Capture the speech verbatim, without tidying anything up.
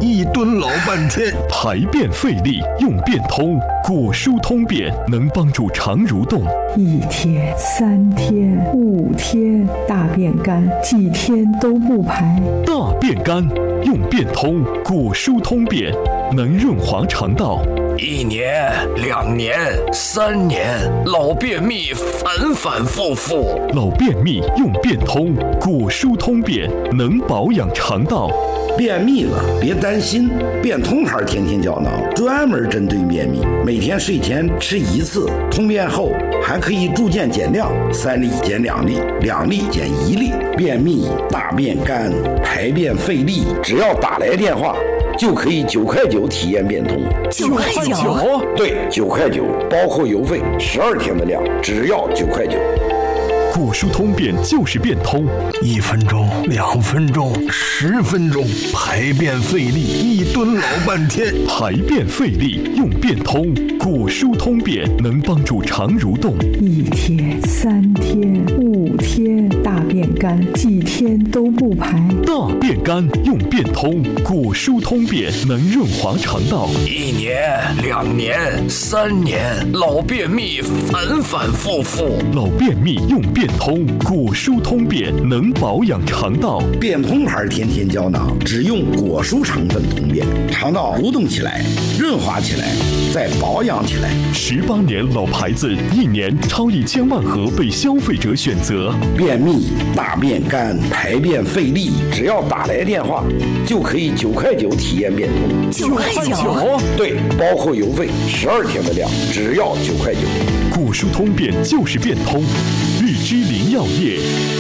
一蹲老半天。 排便费力用便通，果蔬通便能帮助肠蠕动。 一天、三天、五天，大便干，几天都不排。 大便干用便通，果蔬通便能润滑肠道。 一年、两年、三年，老便秘反反复复。 老便秘用便通，果蔬通便能保养肠道。 便秘了别担心，便通牌天天胶囊专门针对便秘，每天睡前吃一次，通便后还可以逐渐减量，三粒减两粒，两粒减一粒。便秘、大便干、排便费力，只要打来电话就可以九块九体验便通。 九块九？ 对，九块九，包括邮费，十二天的量，只要九块九。 果蔬通便就是便通， 一分钟、两分钟、十分钟，排便费力一蹲老半天。 排便费力用便通，果蔬通便能帮助肠蠕动。 一天、三天、五天，大便干，几天都不排。 大便干用便通，果蔬通便能润滑肠道。 一年、两年、三年，老便秘反反复复。 老便秘用便通，果蔬通便能保养肠道。 便通牌天天胶囊只用果蔬成分通便，肠道蠕动起来，润滑起来，再保养起来。 十八年老牌子，一年超一千万盒被消费者选择。 便秘、大便干、排便费力，只要打来电话就可以九块九体验便通。 九块九？ 对，包括邮费，十二天的量，只要九块九。 果蔬通便就是便通，日之林药业